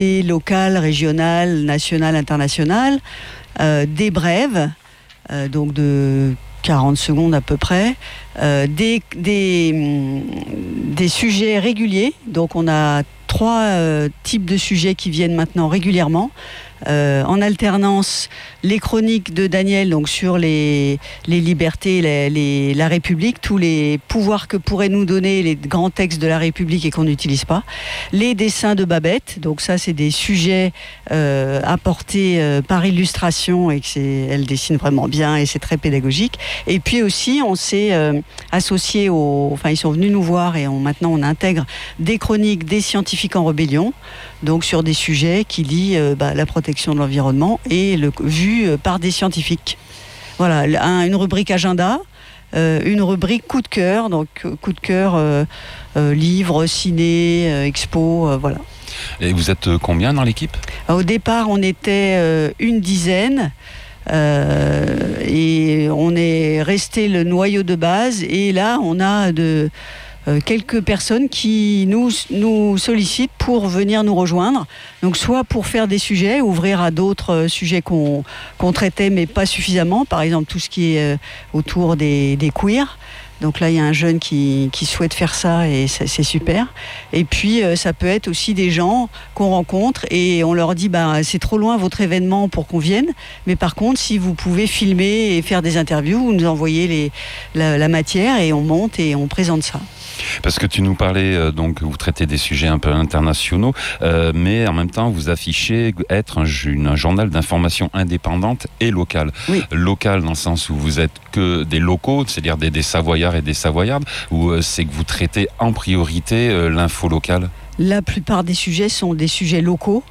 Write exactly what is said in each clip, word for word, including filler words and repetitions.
et locales, régionales, nationales, internationales, euh, des brèves, euh, donc de quarante secondes à peu près, euh, des, des, des sujets réguliers. Donc on a trois euh, types de sujets qui viennent maintenant régulièrement. Euh, en alternance, les chroniques de Daniel, donc sur les, les libertés, les, les, la République, tous les pouvoirs que pourraient nous donner les grands textes de la République et qu'on n'utilise pas. Les dessins de Babette, donc ça c'est des sujets euh, apportés euh, par illustration et que c'est, elle dessine vraiment bien et c'est très pédagogique. Et puis aussi on s'est euh, associé aux, enfin ils sont venus nous voir et on, maintenant on intègre des chroniques des scientifiques en rébellion, donc sur des sujets qui lient euh, bah, la protection de l'environnement et le, vu euh, par des scientifiques. Voilà, un, une rubrique agenda, euh, une rubrique coup de cœur, donc coup de cœur, euh, euh, livres, ciné, euh, expo, euh, voilà. Et vous êtes combien dans l'équipe ? Au départ, on était euh, une dizaine. Euh, et on est resté le noyau de base et là on a de Euh, quelques personnes qui nous, nous sollicitent pour venir nous rejoindre. Donc soit pour faire des sujets, ouvrir à d'autres euh, sujets qu'on, qu'on traitait mais pas suffisamment, par exemple tout ce qui est euh, autour des, des queers. Donc là, il y a un jeune qui, qui souhaite faire ça et ça, c'est super. Et puis, euh, ça peut être aussi des gens qu'on rencontre et on leur dit bah, c'est trop loin votre événement pour qu'on vienne. Mais par contre, si vous pouvez filmer et faire des interviews, vous nous envoyez les, la, la matière et on monte et on présente ça. Parce que tu nous parlais, euh, donc vous traitez des sujets un peu internationaux, euh, mais en même temps vous affichez être un, un journal d'information indépendante et locale. Oui. Local dans le sens où vous êtes que des locaux, c'est-à-dire des, des Savoyards et des Savoyardes, ou euh, c'est que vous traitez en priorité euh, l'info locale ? La plupart des sujets sont des sujets locaux.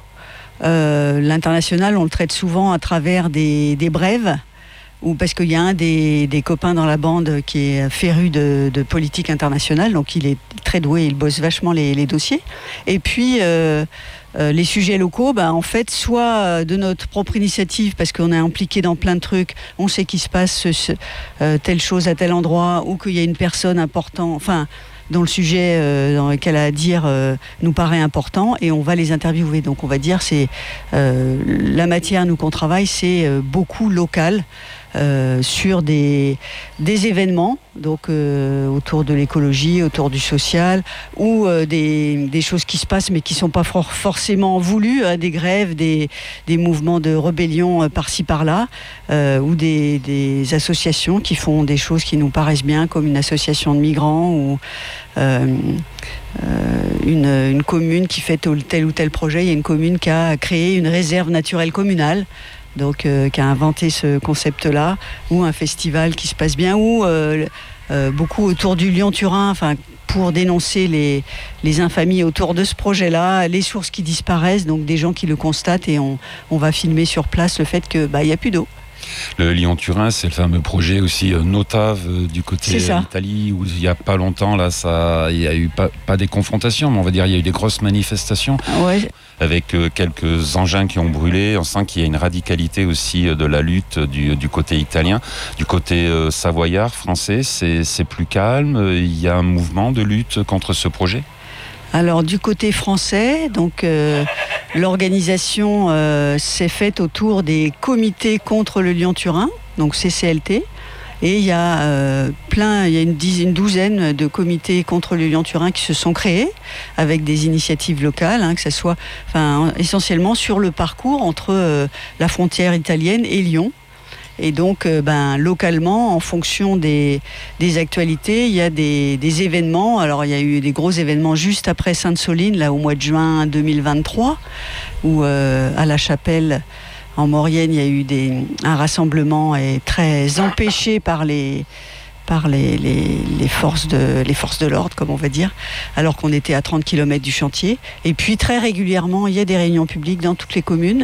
Euh, l'international, on le traite souvent à travers des, des brèves. Ou parce qu'il y a un des, des copains dans la bande qui est féru de, de politique internationale, donc il est très doué, il bosse vachement les, les dossiers. Et puis euh, euh, les sujets locaux, bah, en fait, soit de notre propre initiative, parce qu'on est impliqué dans plein de trucs, on sait qu'il se passe ce, ce, euh, telle chose à tel endroit, ou qu'il y a une personne importante, enfin, dont le sujet euh, dans lequel à dire euh, nous paraît important, et on va les interviewer. Donc on va dire, c'est euh, la matière, nous qu'on travaille, c'est euh, beaucoup local. Euh, sur des, des événements donc euh, autour de l'écologie, autour du social ou euh, des, des choses qui se passent mais qui ne sont pas for- forcément voulues, hein, des grèves, des, des mouvements de rébellion euh, par-ci par-là euh, ou des, des associations qui font des choses qui nous paraissent bien comme une association de migrants ou euh, euh, une, une commune qui fait tel ou tel projet. Il y a une commune qui a créé une réserve naturelle communale, donc euh, qui a inventé ce concept-là, ou un festival qui se passe bien, ou euh, euh, beaucoup autour du Lyon-Turin, enfin pour dénoncer les, les infamies autour de ce projet-là, les sources qui disparaissent, donc des gens qui le constatent et on, on va filmer sur place le fait que bah, y a plus d'eau. Le Lyon-Turin, c'est le fameux projet aussi euh, Notave euh, du côté d'Italie, où il n'y a pas longtemps, là, ça, il y a eu pas, pas des confrontations, mais on va dire il y a eu des grosses manifestations. Ouais. Avec euh, quelques engins qui ont brûlé. On sent qu'il y a une radicalité aussi euh, de la lutte du, du côté italien. Du côté euh, savoyard, français, c'est, c'est plus calme. Il y a un mouvement de lutte contre ce projet ? Alors du côté français, donc euh, l'organisation euh, s'est faite autour des comités contre le Lyon-Turin, donc C C L T. Et il y a euh, plein, il y a une, dizaine, une douzaine de comités contre le Lyon-Turin qui se sont créés avec des initiatives locales, hein, que ça soit, enfin, essentiellement sur le parcours entre euh, la frontière italienne et Lyon. Et donc, euh, ben, localement, en fonction des, des actualités, il y a des, des événements. Alors, il y a eu des gros événements juste après Sainte-Soline, là, au mois de juin deux mille vingt-trois, où euh, à la Chapelle, en Maurienne, il y a eu des, un rassemblement et très empêché par les, par les, les, les, forces de, les forces de l'ordre, comme on va dire, alors qu'on était à trente kilomètres du chantier. Et puis très régulièrement, il y a des réunions publiques dans toutes les communes.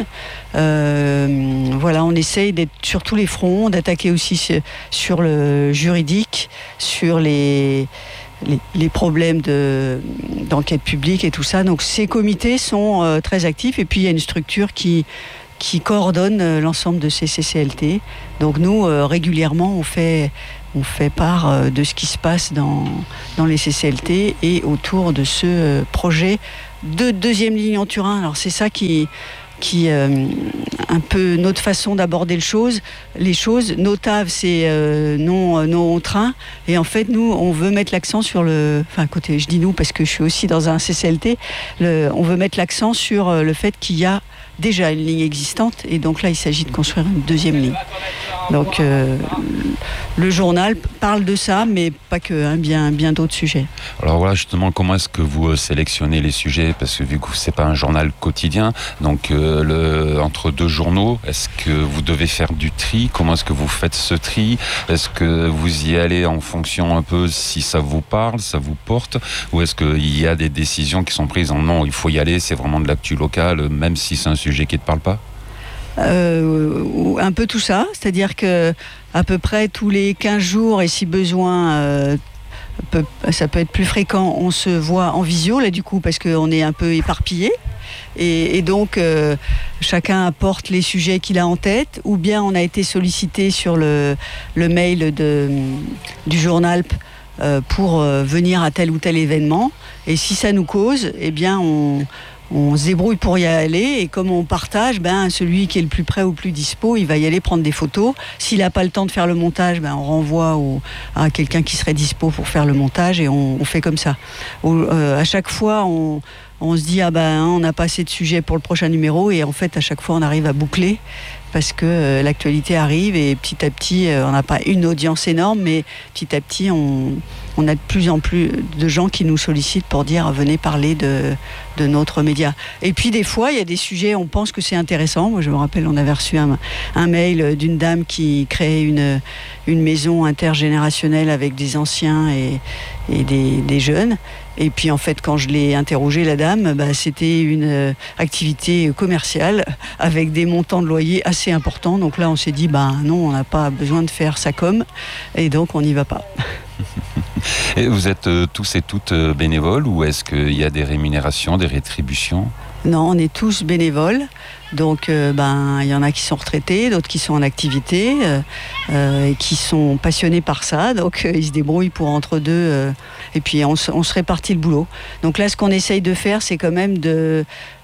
Euh, voilà, on essaye d'être sur tous les fronts, d'attaquer aussi sur le juridique, sur les... Les, les problèmes de, d'enquête publique et tout ça. Donc ces comités sont euh, très actifs et puis il y a une structure qui, qui coordonne euh, l'ensemble de ces C C L T. Donc nous, euh, régulièrement, on fait, on fait part euh, de ce qui se passe dans, dans les C C L T et autour de ce euh, projet de deuxième ligne en Turin. Alors c'est ça qui qui euh, un peu notre façon d'aborder le chose, les choses. Nos T A V, c'est euh, non, non train. Et en fait, nous, on veut mettre l'accent sur le... Enfin, côté, je dis nous parce que je suis aussi dans un C C L T. Le, on veut mettre l'accent sur le fait qu'il y a déjà une ligne existante. Et donc là, il s'agit de construire une deuxième ligne. Donc, euh, le journal parle de ça, mais pas que, hein, bien, bien d'autres sujets. Alors voilà, justement, comment est-ce que vous sélectionnez les sujets? Parce que vu que c'est pas un journal quotidien, donc euh, le, entre deux journaux, est-ce que vous devez faire du tri? Comment est-ce que vous faites ce tri? Est-ce que vous y allez en fonction un peu si ça vous parle, ça vous porte? Ou est-ce qu'il y a des décisions qui sont prises en non, il faut y aller, c'est vraiment de l'actu locale, même si c'est un sujet qui ne te parle pas? Euh, un peu tout ça, c'est-à-dire que à peu près tous les quinze jours, et si besoin, euh, peut, ça peut être plus fréquent, on se voit en visio, là du coup, parce qu'on est un peu éparpillés. Et, et donc, euh, chacun apporte les sujets qu'il a en tête, ou bien on a été sollicité sur le, le mail de, du journal euh, pour euh, venir à tel ou tel événement. Et si ça nous cause, eh bien, on... on se débrouille pour y aller, et comme on partage, ben, celui qui est le plus près ou plus dispo, il va y aller prendre des photos. S'il n'a pas le temps de faire le montage, ben, on renvoie au, à quelqu'un qui serait dispo pour faire le montage, et on, on fait comme ça. Au, euh, à chaque fois, on, on se dit, ah ben, on n'a pas assez de sujets pour le prochain numéro, et en fait, à chaque fois, on arrive à boucler, parce que euh, l'actualité arrive, et petit à petit, euh, on n'a pas une audience énorme, mais petit à petit, on, on a de plus en plus de gens qui nous sollicitent pour dire, venez parler de, de notre média. Et puis des fois, il y a des sujets, on pense que c'est intéressant. Moi, je me rappelle, on avait reçu un, un mail d'une dame qui créait une, une maison intergénérationnelle avec des anciens et, et des, des jeunes. Et puis en fait, quand je l'ai interrogée, la dame, bah, c'était une euh, activité commerciale avec des montants de loyer assez importants. Donc là, on s'est dit, bah, non, on n'a pas besoin de faire ça comme, et donc on n'y va pas. Et vous êtes euh, tous et toutes euh, bénévoles, ou est-ce qu'il y a des rémunérations, des rétributions? Non, on est tous bénévoles. Donc, euh, ben, il y en a qui sont retraités, d'autres qui sont en activité, euh, euh, et qui sont passionnés par ça. Donc, euh, ils se débrouillent pour entre deux. Euh, et puis, on, on se répartit le boulot. Donc là, ce qu'on essaye de faire, c'est quand même de,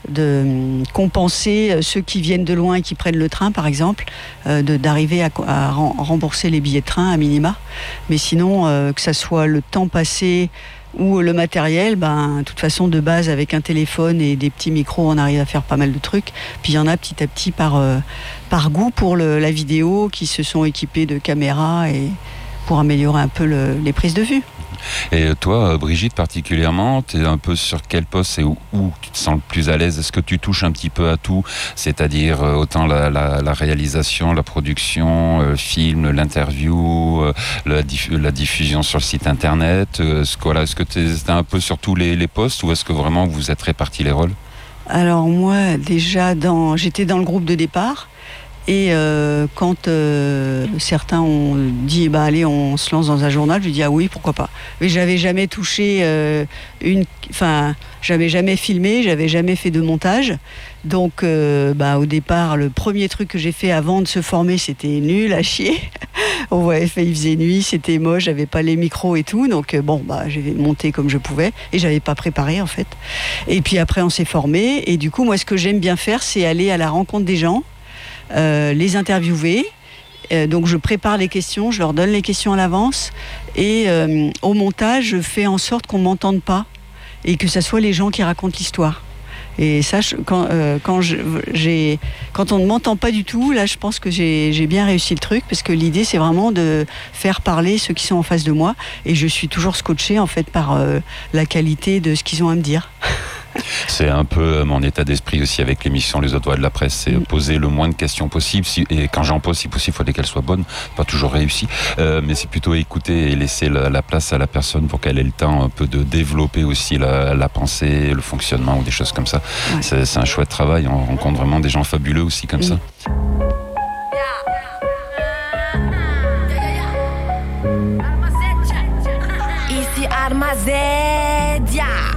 de compenser ceux qui viennent de loin et qui prennent le train, par exemple, euh, de, d'arriver à, à rembourser les billets de train à minima. Mais sinon, euh, que ça soit le temps passé ou le matériel, ben, de toute façon, de base, avec un téléphone et des petits micros, on arrive à faire pas mal de trucs. Puis il y en a petit à petit par, euh, par goût pour le, la vidéo, qui se sont équipés de caméras et pour améliorer un peu le, les prises de vue. Et toi, Brigitte, particulièrement, tu es un peu sur quel poste et où, où tu te sens le plus à l'aise? Est-ce que tu touches un petit peu à tout? C'est-à-dire euh, autant la, la, la réalisation, la production, euh, film, l'interview, euh, la, diff- la diffusion sur le site internet. Euh, est-ce que, voilà, est-ce que tu es un peu sur tous les, les postes, ou est-ce que vraiment vous êtes répartis les rôles? Alors moi, déjà, dans, j'étais dans le groupe de départ. Et euh, quand euh, certains ont dit, bah allez, on se lance dans un journal, je dis ah oui, pourquoi pas. Mais j'avais jamais touché euh, une, enfin, j'avais jamais filmé, j'avais jamais fait de montage. Donc, euh, bah au départ, le premier truc que j'ai fait avant de se former, c'était nul à chier. On voyait, il faisait nuit, c'était moche, j'avais pas les micros et tout. Donc bon, bah j'ai monté comme je pouvais et j'avais pas préparé en fait. Et puis après, on s'est formé. Et du coup, moi, ce que j'aime bien faire, c'est aller à la rencontre des gens. Euh, les interviewer, euh, donc je prépare les questions, je leur donne les questions à l'avance, et euh, au montage je fais en sorte qu'on ne m'entende pas et que ce soit les gens qui racontent l'histoire. Et ça, je, quand, euh, quand, je, j'ai, quand on ne m'entend pas du tout, là je pense que j'ai, j'ai bien réussi le truc, parce que l'idée c'est vraiment de faire parler ceux qui sont en face de moi, et je suis toujours scotchée en fait par euh, la qualité de ce qu'ils ont à me dire. C'est un peu mon état d'esprit aussi avec l'émission Les Autres Voix de la Presse, c'est poser le moins de questions possible, si, et quand j'en pose, si possible, il faudrait qu'elles soient bonnes, pas toujours réussies, euh, mais c'est plutôt écouter et laisser la, la place à la personne pour qu'elle ait le temps un peu de développer aussi la, la pensée, le fonctionnement ou des choses comme ça. Ouais. C'est, c'est un chouette travail, on rencontre vraiment des gens fabuleux aussi comme mmh. ça. Ici Armazédia.